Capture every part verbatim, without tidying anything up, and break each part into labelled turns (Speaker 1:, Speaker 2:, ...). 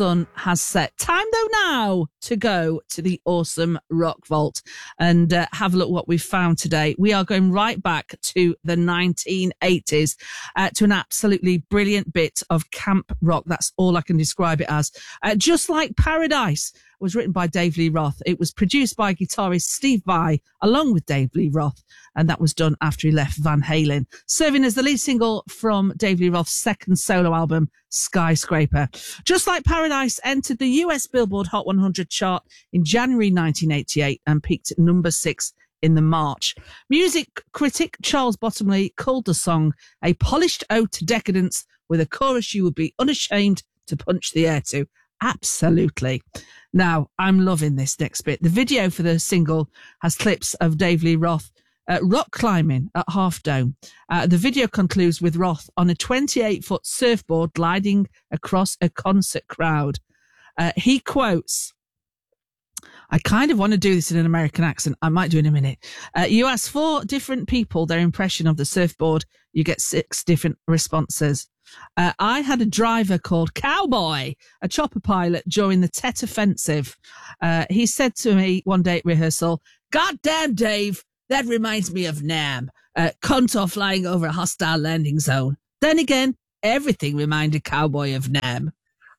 Speaker 1: sun has set. Time, though, now to go to the awesome Rock Vault and uh, have a look what we've found today. We are going right back to the nineteen eighties uh, to an absolutely brilliant bit of camp rock. That's all I can describe it as. Uh, Just Like Paradise was written by Dave Lee Roth. It was produced by guitarist Steve Vai along with Dave Lee Roth, and that was done after he left Van Halen, serving as the lead single from Dave Lee Roth's second solo album, Skyscraper. Just Like Paradise entered the U S Billboard Hot one hundred chart in January nineteen eighty-eight and peaked at number six in the March. Music critic Charles Bottomley called the song a polished ode to decadence with a chorus you would be unashamed to punch the air to. Absolutely. Now, I'm loving this next bit. The video for the single has clips of Dave Lee Roth uh, rock climbing at Half Dome. Uh, the video concludes with Roth on a twenty-eight foot surfboard gliding across a concert crowd. Uh, he quotes, I kind of want to do this in an American accent. I might do in a minute. Uh, you ask four different people their impression of the surfboard. You get six different responses. Uh, I had a driver called Cowboy, a chopper pilot during the Tet Offensive. Uh, he said to me one day at rehearsal, God damn, Dave, that reminds me of Nam. Uh, Contour flying over a hostile landing zone. Then again, everything reminded Cowboy of Nam.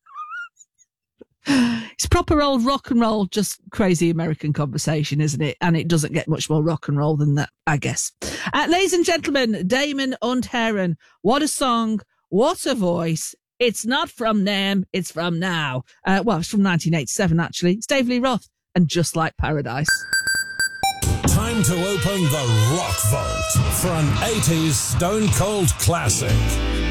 Speaker 1: It's proper old rock and roll, just crazy American conversation, isn't it? And it doesn't get much more rock and roll than that, I guess. Uh, ladies and gentlemen, Damon und Herren, what a song, what a voice. It's not from Nam, it's from now. Uh, well, it's from nineteen eighty-seven, actually. It's Dave Lee Roth and Just Like Paradise.
Speaker 2: Time to open the Rock Vault for an eighties Stone Cold classic.